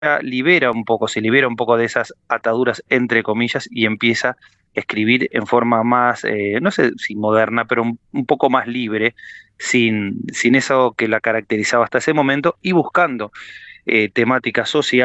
libera un poco, se libera un poco de esas ataduras entre comillas y empieza a escribir en forma más, no sé si moderna, pero un poco más libre, sin eso que la caracterizaba hasta ese momento y buscando temáticas sociales